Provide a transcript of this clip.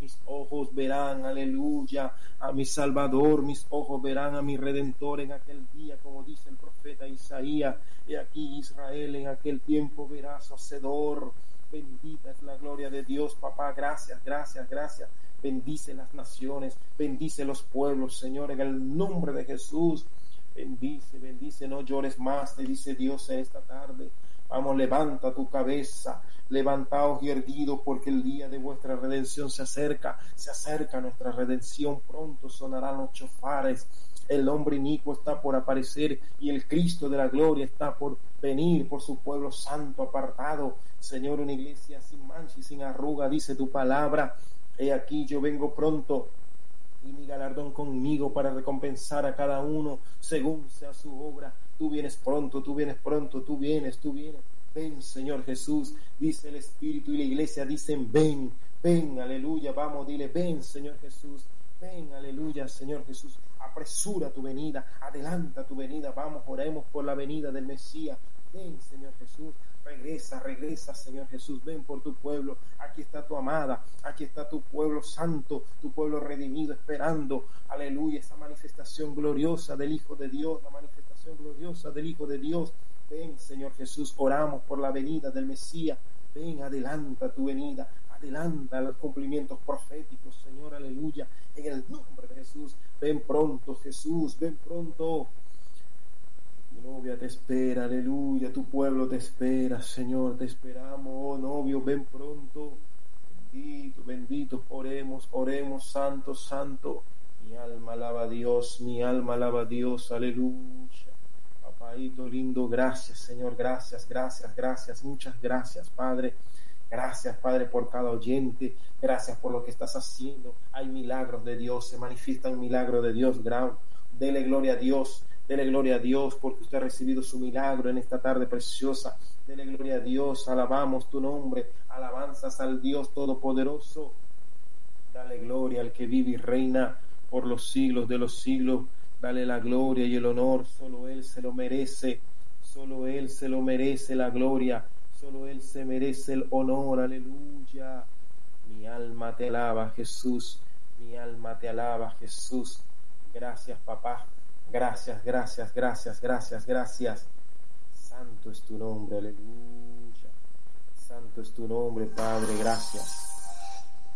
Mis ojos verán, aleluya, a mi Salvador, mis ojos verán a mi Redentor en aquel día, como dice el profeta Isaías. Y aquí Israel en aquel tiempo verá su Hacedor. Bendita es la gloria de Dios, papá. Gracias, gracias, gracias. Bendice las naciones, bendice los pueblos, Señor, en el nombre de Jesús. Bendice, bendice, no llores más, te dice Dios esta tarde. Vamos, levanta tu cabeza, levantaos y erguidos, porque el día de vuestra redención se acerca nuestra redención, pronto sonarán los chofares, el hombre inicuo está por aparecer y el Cristo de la gloria está por venir por su pueblo santo apartado. Señor, una iglesia sin mancha y sin arruga, dice tu palabra. He aquí yo vengo pronto, y mi galardón conmigo para recompensar a cada uno según sea su obra. Tú vienes pronto, tú vienes pronto, tú vienes. Ven, Señor Jesús, dice el Espíritu, y la iglesia dicen ven, ven, aleluya. Vamos, dile, ven, Señor Jesús, ven, aleluya, Señor Jesús. Apresura tu venida, adelanta tu venida. Vamos, oremos por la venida del Mesías. Ven, Señor Jesús. Regresa, Señor Jesús, ven por tu pueblo. Aquí está tu amada, aquí está tu pueblo santo, tu pueblo redimido, esperando, aleluya, esa manifestación gloriosa del Hijo de Dios, la manifestación gloriosa del Hijo de Dios. Ven, Señor Jesús, oramos por la venida del Mesías. Ven, adelanta tu venida, adelanta los cumplimientos proféticos, Señor, aleluya, en el nombre de Jesús. Ven pronto, Jesús, ven pronto. Tu novia te espera, aleluya, tu pueblo te espera, Señor, te esperamos, oh novio, ven pronto. Bendito, bendito, oremos, santo, santo. Mi alma alaba a Dios, mi alma alaba a Dios, aleluya. Papaito lindo, gracias, Señor, gracias, muchas gracias, Padre. Gracias, Padre, por cada oyente. Gracias por lo que estás haciendo. Hay milagros de Dios, se manifiestan milagros de Dios. Dele gloria a Dios. Dele gloria a Dios porque usted ha recibido su milagro en esta tarde preciosa. Dele gloria a Dios, alabamos tu nombre, alabanzas al Dios Todopoderoso. Dale gloria al que vive y reina por los siglos de los siglos. Dale la gloria y el honor, solo Él se lo merece. Solo Él se lo merece la gloria, solo Él se merece el honor, aleluya. Mi alma te alaba, Jesús, mi alma te alaba, Jesús. Gracias, papá. Gracias. Santo es tu nombre, aleluya. Santo es tu nombre, Padre, gracias.